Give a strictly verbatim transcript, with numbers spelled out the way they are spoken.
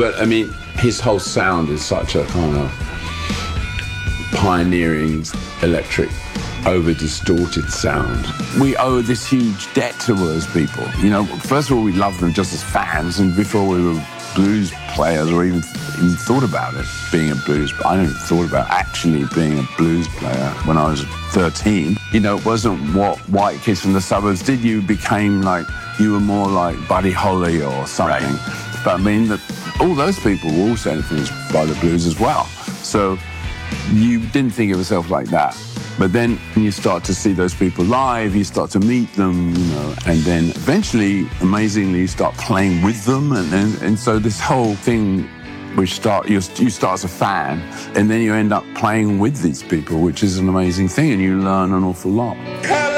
But, I mean, his whole sound is such a kind of pioneering electric, over-distorted sound. We owe this huge debt to those people. You know, first of all, we loved them just as fans, and before we were blues players or even, even thought about it, being a blues, I never thought about actually being a blues player when I was thirteen. You know, it wasn't what white kids from the suburbs did. You became like, you were more like Buddy Holly or something. Right. But I mean, that all those people were also influenced by the blues as well. So you didn't think of yourself like that. But then when you start to see those people live, you start to meet them, you know, and then eventually, amazingly, you start playing with them. And, and, and so this whole thing, which start you, you start as a fan, and then you end up playing with these people, which is an amazing thing, and you learn an awful lot.